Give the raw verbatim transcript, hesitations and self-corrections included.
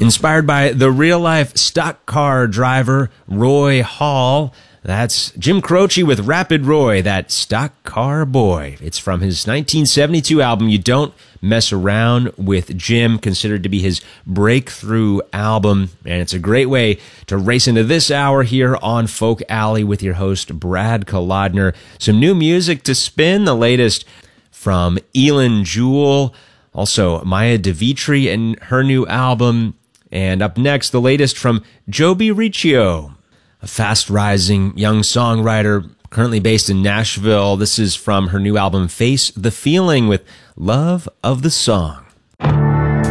Inspired by the real-life stock car driver Roy Hall. That's Jim Croce with Rapid Roy, that stock car boy. It's from his nineteen seventy-two album, You Don't Mess Around with Jim, considered to be his breakthrough album. And it's a great way to race into this hour here on Folk Alley with your host, Brad Kolodner. Some new music to spin, the latest from Eilen Jewell, also Maya DeVitri and her new album. And up next, the latest from Joby Riccio, a fast-rising young songwriter currently based in Nashville. This is from her new album, Face the Feeling, with Love of the Song.